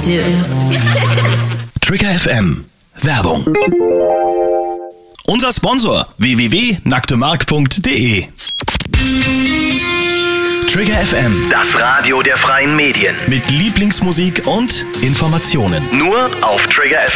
do. Trigger FM. Werbung. Unser Sponsor www.nacktemark.de. Trigger FM, Das Radio der freien Medien. mit Lieblingsmusik und Informationen. Nur auf Trigger FM.